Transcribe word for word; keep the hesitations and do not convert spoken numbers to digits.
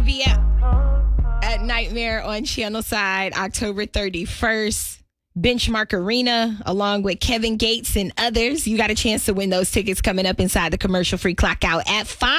p.m. at Nightmare on Channel Side, October thirty-first. Benchmark Arena, along with Kevin Gates and others. You got a chance to win those tickets coming up inside the commercial-free clock out at five.